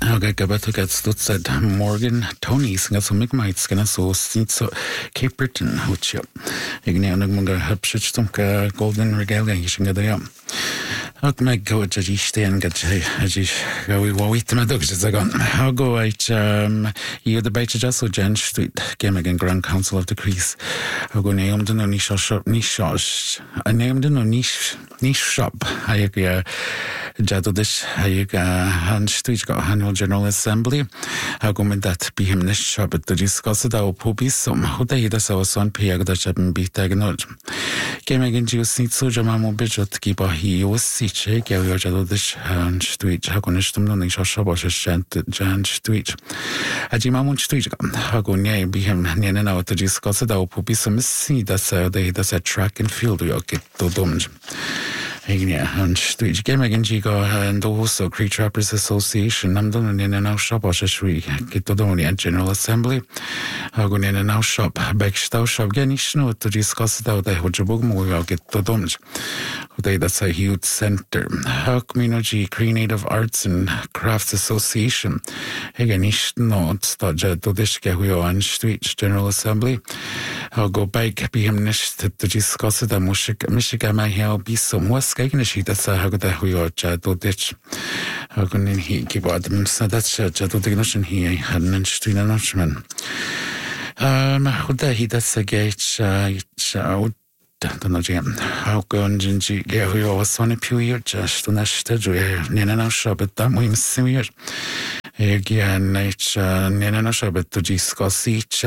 Okay, gabato gets said Morgan Tony's got some McMites gonna so since Cape Breton, which Ignian Munga Hupshum Golden Regalia, you should get the How can I go to G and get go wait to my dogs as I go? How go I you the bite just so Jen Street, game again Grand Council of the Crease. How go named in a niche shop, I named in a niche shop. I Jadodish, Han Street got annual General Assembly. How go with that be him niche shop at the discuss it out Poppy some who they does our son Piag that shouldn't be tagged. Game again Jews need so Jamamo Bidget keep a he was sick, Gary Jadodish, Han Street, how can I niche shop or Jan Street. A Jimamun Street, how go near be him near and out to discuss it out Poppy some see that's a track and field we get to dumge. And Street Game again Gigo and also Cree Trappers Association. I'm done in and out shop or we get to the General Assembly. I'll go in and out shop, backstow shop, Ganish no to discuss it out there, which a book will get to Domj. That's a huge center. How Community Cree Native Arts and Crafts Association. Ganish no stodge to this Gahuyo and Street General Assembly. I'll go back be him nish to discuss it. Michigan may help be some Skagen sheet that's how good we are Jado ditch. How can he keep out them? So that's Jado ignition he had an inch to an notchman. Who he that's a gate don't know Jim. How can Jinji get who was on a few years just to Nash Nina shop at that way similar. Again, Nina shop at to discuss each.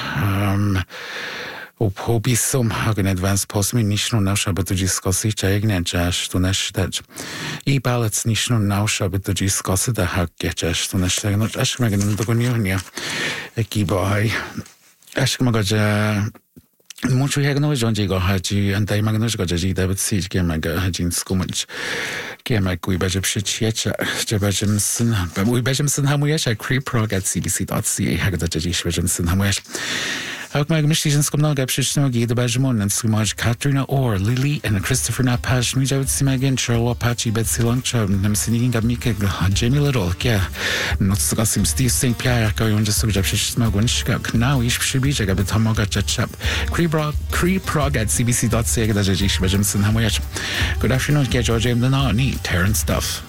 Hobby some hagen advanced possibly national now shabbat to discuss each egg jash to nash that ballots national now shabbat to discuss the hack get jash to nash not ashmagan the gonia a keyboy ashmagaja much we had no John Jigo Haji and I magnus got a David Siege game I got Hajin Skumage. Game like we Bajam Shitcha, Jabajamson, but we Bajamson Hamuyash, I creep prog at cbc.ca, Hagatajish Bajamson Hamuyash. Ook mijn missions kom nog heb je nog de Bajamon en Sumaj Katrina or Lily and Christopher Napash me out see again Charlotte Apache Betsy Longcham nem singing got me Jamie Little yeah not so got Steve St. Pierre go on just so have smog one shak now ish should be jaga but Tomoga chap Cree prog at cbc.ca that Bajamson Hamuyash. Good afternoon, get George M. the Terrence stuff.